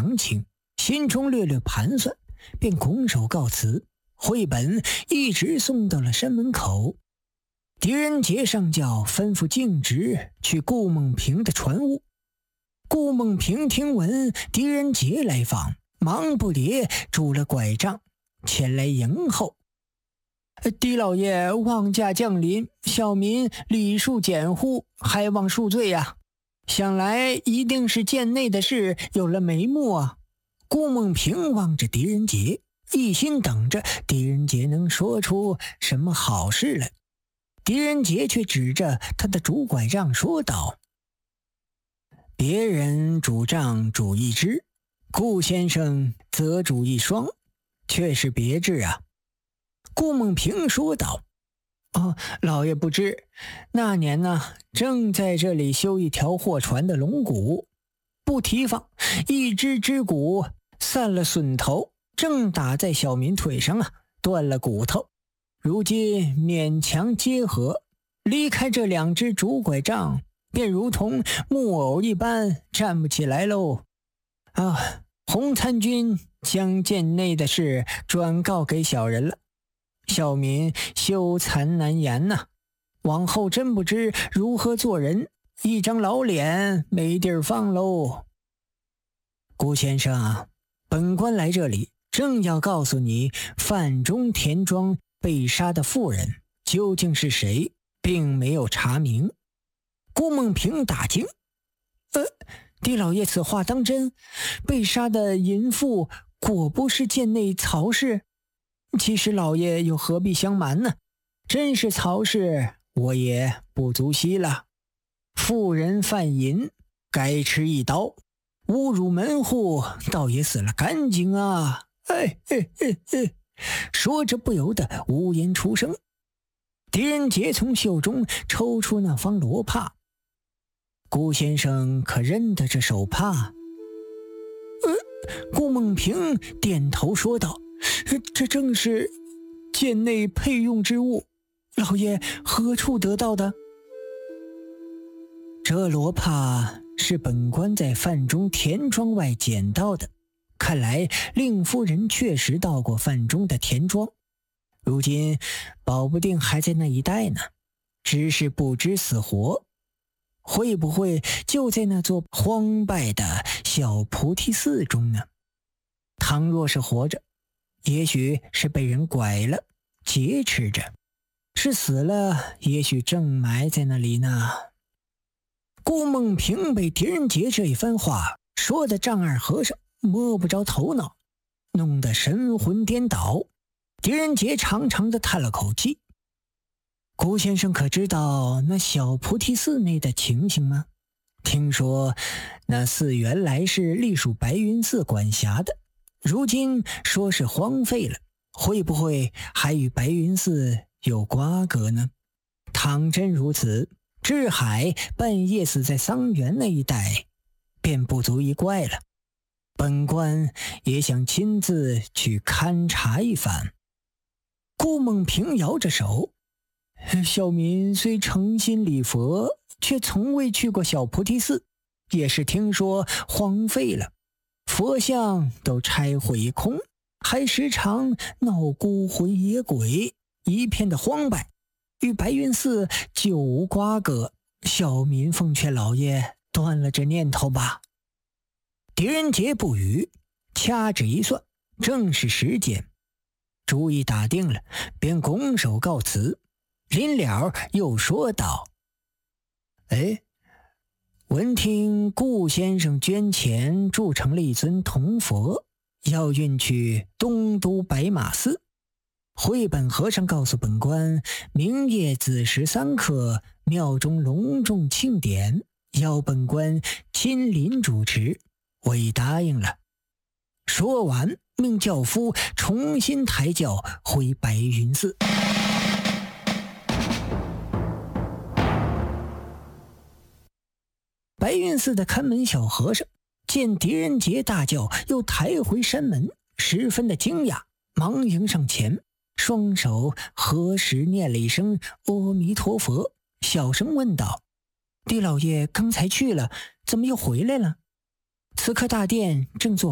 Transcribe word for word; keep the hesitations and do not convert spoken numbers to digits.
详情，心中略略盘算，便拱手告辞，绘本一直送到了山门口。狄仁杰上轿吩咐径直去顾梦平的船屋。顾梦平听闻狄仁杰来访，忙不迭拄了拐杖前来迎候。狄老爷望驾降临，小民礼数简乎，还望恕罪呀、啊。想来一定是贱内的事有了眉目啊。顾梦平望着狄仁杰，一心等着狄仁杰能说出什么好事来。狄仁杰却指着他的拄拐杖说道：别人拄杖拄一只，顾先生则拄一双，却是别致啊。顾梦平说道：哦，老爷不知，那年呢，正在这里修一条货船的龙骨，不提防一只只骨散了损头，正打在小民腿上啊，断了骨头。如今勉强结合，离开这两只拄拐杖，便如同木偶一般站不起来喽。啊，洪参军将舰内的事转告给小人了，小民羞惭难言呐、啊，往后真不知如何做人，一张老脸没地儿放喽。顾先生啊，本官来这里正要告诉你，范中田庄被杀的妇人究竟是谁，并没有查明。顾梦平大惊：呃，狄老爷此话当真？被杀的淫妇果不是贱内曹氏？其实老爷又何必相瞒呢？真是曹氏，我也不足惜了。妇人犯淫，该吃一刀；侮辱门户，倒也死了干净啊！哎哎哎哎！说着不由得无言出声。狄仁杰从袖中抽出那方罗帕。顾先生可认得这手帕？呃，顾梦平点头说道：这正是舰内配用之物，老爷何处得到的？这罗帕是本官在范中田庄外捡到的，看来令夫人确实到过范中的田庄，如今保不定还在那一带呢，只是不知死活。会不会就在那座荒败的小菩提寺中呢？倘若是活着，也许是被人拐了劫持着，是死了，也许正埋在那里呢。顾梦平被狄仁杰这一番话说的丈二和尚摸不着头脑，弄得神魂颠倒。狄仁杰长长的叹了口气：顾先生可知道那小菩提寺内的情形吗？听说那寺原来是隶属白云寺管辖的，如今说是荒废了，会不会还与白云寺有瓜葛呢？倘真如此，智海半夜死在桑园那一带，便不足一怪了。本官也想亲自去勘察一番。顾梦平摇着手：小民虽诚心礼佛，却从未去过小菩提寺，也是听说荒废了，佛像都拆毁一空，还时常闹孤魂野鬼，一片的荒败，与白云寺就无瓜葛。小民奉劝老爷断了这念头吧。狄仁杰不语，掐指一算，正是时间，主意打定了，便拱手告辞。临了又说道：哎，闻听顾先生捐钱铸成了一尊铜佛，要运去东都白马寺。绘本和尚告诉本官，明夜子时三刻，庙中隆重庆典，要本官亲临主持，我已答应了。说完，命轿夫重新抬轿回白云寺。白云寺的看门小和尚见狄仁杰大轿又抬回山门，十分的惊讶，忙迎上前，双手合十念了一声阿弥陀佛，小声问道：狄老爷刚才去了，怎么又回来了？此刻大殿正做